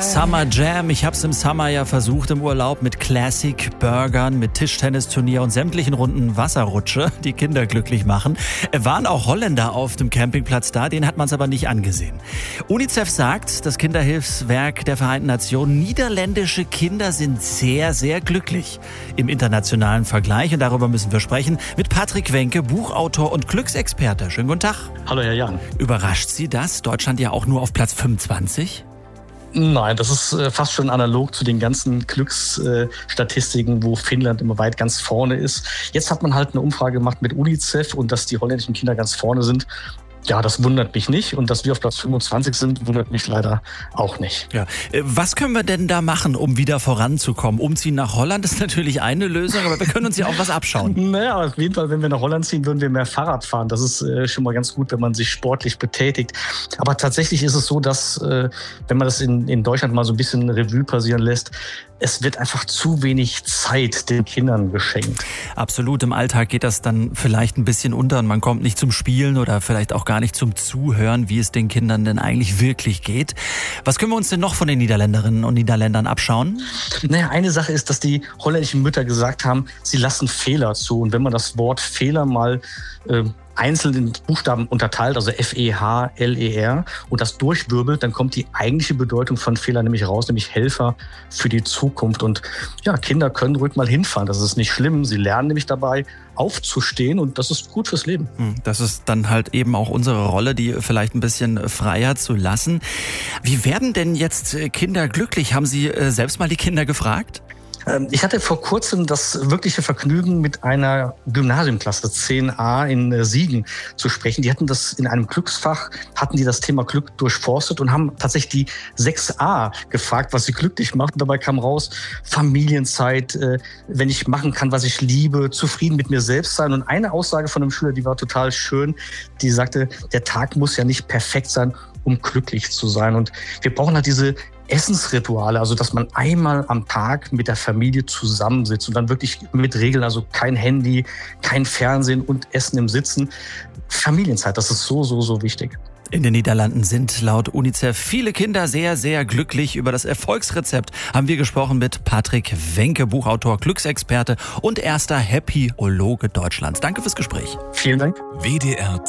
Summer Jam. Ich habe es im Sommer ja versucht im Urlaub mit Classic-Burgern, mit Tischtennisturnier und sämtlichen Runden Wasserrutsche, die Kinder glücklich machen. Waren auch Holländer auf dem Campingplatz da, denen hat man es aber nicht angesehen. UNICEF sagt, das Kinderhilfswerk der Vereinten Nationen, niederländische Kinder sind sehr, sehr glücklich im internationalen Vergleich. Und darüber müssen wir sprechen mit Patrick Wenke, Buchautor und Glücksexperte. Schönen guten Tag. Hallo Herr Jan. Überrascht Sie das? Deutschland ja auch nur auf Platz 25? Nein, das ist fast schon analog zu den ganzen Glücksstatistiken, wo Finnland immer weit ganz vorne ist. Jetzt hat man halt eine Umfrage gemacht mit UNICEF und dass die holländischen Kinder ganz vorne sind. Ja, das wundert mich nicht. Und dass wir auf Platz 25 sind, wundert mich leider auch nicht. Ja. Was können wir denn da machen, um wieder voranzukommen? Umziehen nach Holland ist natürlich eine Lösung, aber wir können uns ja auch was abschauen. Naja, auf jeden Fall, wenn wir nach Holland ziehen, würden wir mehr Fahrrad fahren. Das ist schon mal ganz gut, wenn man sich sportlich betätigt. Aber tatsächlich ist es so, dass, wenn man das in Deutschland mal so ein bisschen Revue passieren lässt, es wird einfach zu wenig Zeit den Kindern geschenkt. Absolut. Im Alltag geht das dann vielleicht ein bisschen unter und man kommt nicht zum Spielen oder vielleicht auch gar nicht zum Zuhören, wie es den Kindern denn eigentlich wirklich geht. Was können wir uns denn noch von den Niederländerinnen und Niederländern abschauen? Naja, eine Sache ist, dass die holländischen Mütter gesagt haben, sie lassen Fehler zu. Und wenn man das Wort Fehler mal einzeln in Buchstaben unterteilt, also F-E-H-L-E-R, und das durchwirbelt, dann kommt die eigentliche Bedeutung von Fehler nämlich raus, nämlich Helfer für die Zukunft. Und ja, Kinder können ruhig mal hinfahren, das ist nicht schlimm. Sie lernen nämlich dabei aufzustehen und das ist gut fürs Leben. Das ist dann halt eben auch unsere Rolle, die vielleicht ein bisschen freier zu lassen. Wie werden denn jetzt Kinder glücklich? Haben Sie selbst mal die Kinder gefragt? Ich hatte vor kurzem das wirkliche Vergnügen, mit einer Gymnasiumklasse 10a in Siegen zu sprechen. Die hatten das in einem Glücksfach, hatten die das Thema Glück durchforstet und haben tatsächlich die 6a gefragt, was sie glücklich macht. Und dabei kam raus, Familienzeit, wenn ich machen kann, was ich liebe, zufrieden mit mir selbst sein. Und eine Aussage von einem Schüler, die war total schön, die sagte, der Tag muss ja nicht perfekt sein, um glücklich zu sein. Und wir brauchen halt diese Essensrituale, also dass man einmal am Tag mit der Familie zusammensitzt und dann wirklich mit Regeln, also kein Handy, kein Fernsehen und Essen im Sitzen. Familienzeit, das ist so, so, so wichtig. In den Niederlanden sind laut UNICEF viele Kinder sehr, sehr glücklich. Über das Erfolgsrezept haben wir gesprochen mit Patrick Wenke, Buchautor, Glücksexperte und erster Happy-Ologe Deutschlands. Danke fürs Gespräch. Vielen Dank. WDR